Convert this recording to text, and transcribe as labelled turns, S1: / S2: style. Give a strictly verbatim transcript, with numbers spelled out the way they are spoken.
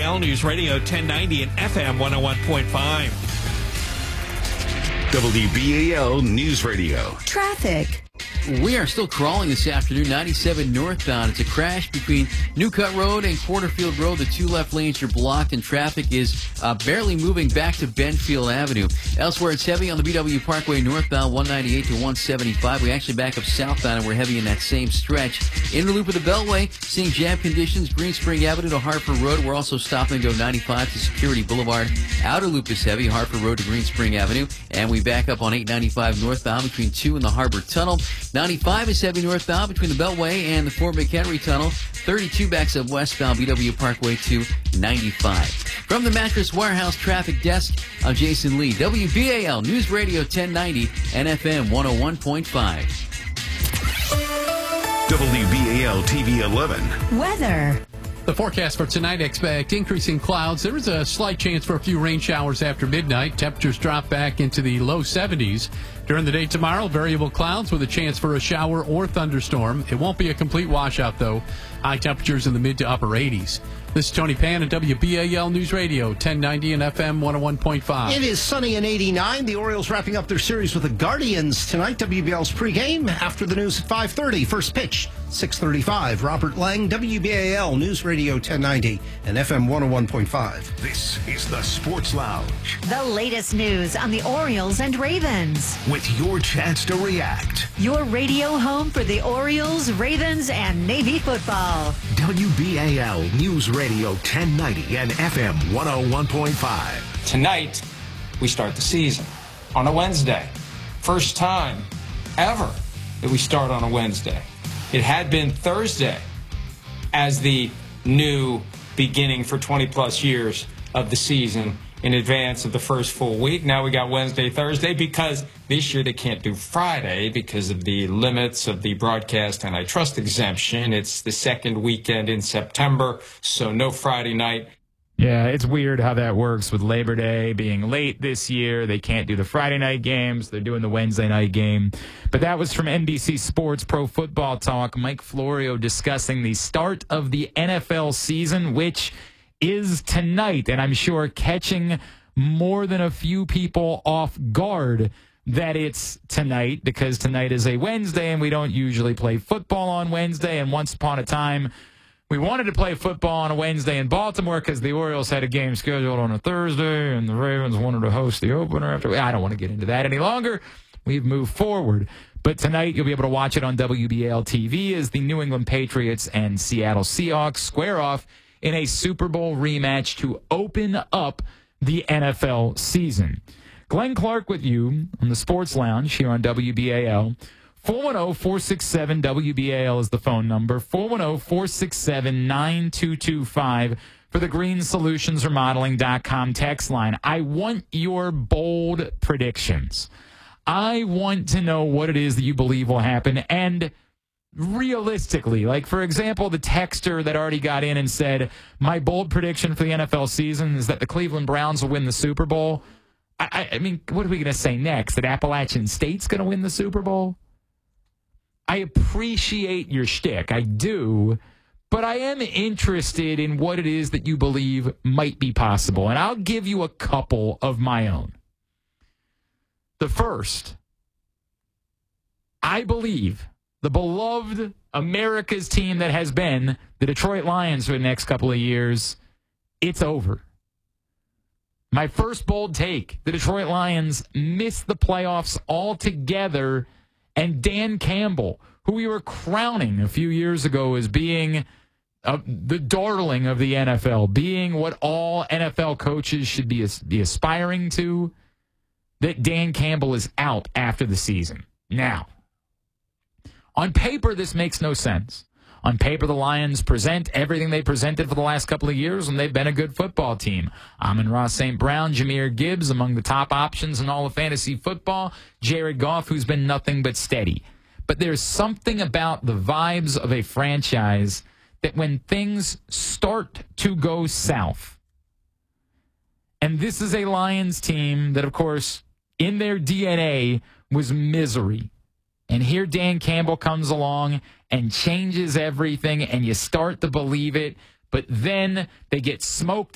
S1: L News Radio ten ninety and F M one oh one point five.
S2: W B A L News Radio.
S3: Traffic.
S4: We are still crawling this afternoon, ninety-seven northbound. It's a crash between Newcut Road and Porterfield Road. The two left lanes are blocked, and traffic is uh, barely moving back to Benfield Avenue. Elsewhere, it's heavy on the B W Parkway northbound, one ninety-eight to one seventy-five. We actually back up southbound, and we're heavy in that same stretch. Inner loop of the Beltway, seeing jam conditions, Green Spring Avenue to Hartford Road. We're also stopping to go ninety-five to Security Boulevard. Outer loop is heavy, Hartford Road to Green Spring Avenue. And we back up on eight ninety-five northbound between two and the Harbor Tunnel. ninety-five is heavy northbound between the Beltway and the Fort McHenry Tunnel. thirty-two backs up westbound B W Parkway to ninety-five. From the Mattress Warehouse Traffic Desk, I'm Jason Lee. W B A L News Radio ten ninety and F M one oh one point five.
S2: W B A L T V eleven.
S3: Weather.
S5: The forecast for tonight, expect increasing clouds. There is a slight chance for a few rain showers after midnight. Temperatures drop back into the low seventies. During the day tomorrow, variable clouds with a chance for a shower or thunderstorm. It won't be a complete washout, though. High temperatures in the mid to upper eighties. This is Tony Pan at W B A L News Radio, ten ninety and F M one oh one point five.
S6: It is sunny and eighty-nine. The Orioles wrapping up their series with the Guardians tonight. W B L's pregame after the news at five thirty. First pitch, six thirty-five. Robert Lang, W B A L News Radio ten ninety and F M one oh one point five.
S2: This is the Sports Lounge.
S3: The latest news on the Orioles and Ravens.
S2: With your chance to react.
S3: Your radio home for the Orioles, Ravens, and Navy football.
S2: W B A L News Radio ten ninety and F M one oh one point five.
S7: Tonight, we start the season on a Wednesday. First time ever that we start on a Wednesday. It had been Thursday as the new beginning for twenty plus years of the season in advance of the first full week. Now we got Wednesday, Thursday, because this year they can't do Friday because of the limits of the broadcast antitrust exemption. It's the second weekend in September, so no Friday night.
S8: Yeah, it's weird how that works with Labor Day being late this year. They can't do the Friday night games. They're doing the Wednesday night game. But that was from N B C Sports Pro Football Talk. Mike Florio discussing the start of the N F L season, which is tonight, and I'm sure catching more than a few people off guard that it's tonight, because tonight is a Wednesday and we don't usually play football on Wednesday. And once upon a time, we wanted to play football on a Wednesday in Baltimore because the Orioles had a game scheduled on a Thursday and the Ravens wanted to host the opener after. I don't want to get into that any longer. We've moved forward. But tonight you'll be able to watch it on W B A L T V as the New England Patriots and Seattle Seahawks square off in a Super Bowl rematch to open up the N F L season. Glenn Clark with you on the Sports Lounge here on W B A L. four one zero, four six seven, W B A L is the phone number. four one zero, four six seven, nine two two five for the green solutions remodeling dot com text line. I want your bold predictions. I want to know what it is that you believe will happen, and realistically, like, for example, the texter that already got in and said, my bold prediction for the N F L season is that the Cleveland Browns will win the Super Bowl. I, I mean, what are we going to say next? That Appalachian State's going to win the Super Bowl? I appreciate your shtick. I do. But I am interested in what it is that you believe might be possible. And I'll give you a couple of my own. The first, I believe the beloved America's team that has been the Detroit Lions for the next couple of years, it's over. My first bold take, the Detroit Lions missed the playoffs altogether, and Dan Campbell, who we were crowning a few years ago as being uh, the darling of the N F L, being what all N F L coaches should be, be aspiring to, that Dan Campbell is out after the season. Now, on paper, this makes no sense. On paper, the Lions present everything they presented for the last couple of years, and they've been a good football team. Amon-Ra Saint Brown, Jahmyr Gibbs, among the top options in all of fantasy football. Jared Goff, who's been nothing but steady. But there's something about the vibes of a franchise that when things start to go south, and this is a Lions team that, of course, in their D N A was misery. And here Dan Campbell comes along and changes everything, and you start to believe it. But then they get smoked